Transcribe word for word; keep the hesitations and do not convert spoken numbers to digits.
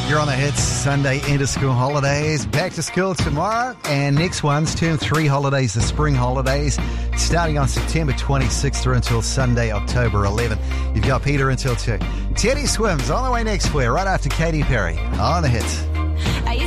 You're on the Hits. Sunday into school holidays. Back to school tomorrow. And next one's term three holidays, the spring holidays, starting on September twenty-sixth through until Sunday, October eleventh. You've got Peter until two. Teddy Swims on the way next for you, right after Katy Perry on the Hits.